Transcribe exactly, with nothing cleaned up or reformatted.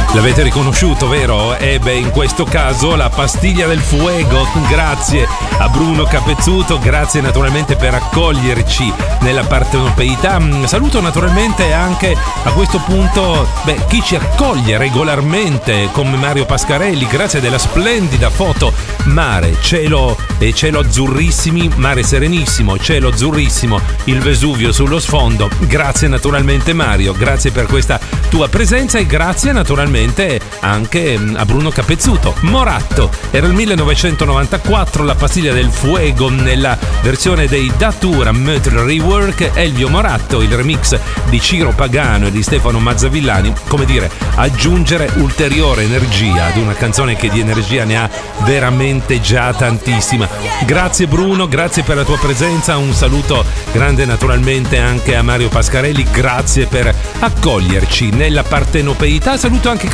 L'avete riconosciuto, vero? E beh, in questo caso la pastiglia del fuego. Grazie a Bruno Capezzuto, grazie naturalmente per accoglierci nella partenopeità. Saluto naturalmente anche a questo punto beh, chi ci accoglie regolarmente come Mario Pascarelli, grazie della splendida foto. Mare, cielo e cielo azzurrissimi, mare serenissimo, cielo azzurrissimo, il Vesuvio sullo sfondo. Grazie naturalmente Mario, grazie per questa tua presenza e grazie naturalmente anche a Bruno Capezzuto. Moratto, era il millenovecentonovantaquattro, la pastiglia del fuego nella versione dei Datura Metal Rework. Elvio Moratto, il remix di Ciro Pagano e di Stefano Mazzavillani, come dire, aggiungere ulteriore energia ad una canzone che di energia ne ha veramente già tantissima. Grazie Bruno, grazie per la tua presenza, un saluto grande naturalmente anche a Mario Pascarelli, grazie per accoglierci nella partenopeità. Saluto anche